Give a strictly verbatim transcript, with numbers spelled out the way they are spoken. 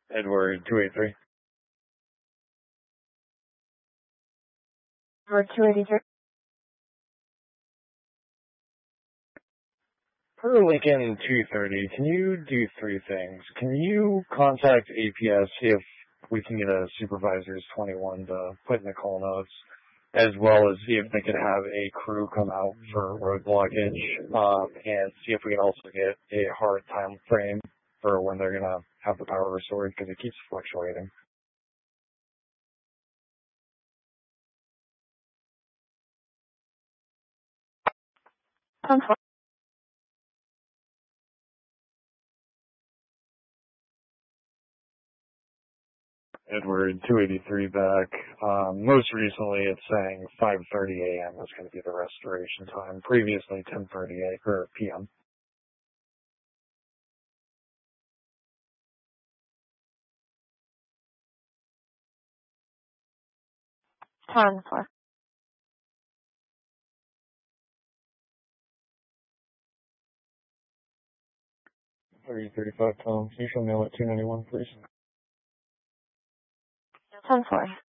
Edward two eighty-three. Edward two eighty-three. For Lincoln two thirty, can you do three things? Can you contact A P S, see if we can get a supervisor's twenty-one to put in the call notes, as well as see if they could have a crew come out for road blockage, um, and see if we can also get a hard time frame for when they're going to have the power restored, because it keeps fluctuating. ten four. Edward two eighty-three back. Um, most recently, it's saying five thirty a.m. is going to be the restoration time. Previously, ten thirty or p m. ten four. thirty thirty-five Tom. Can you show me at two ninety-one, please? ten four.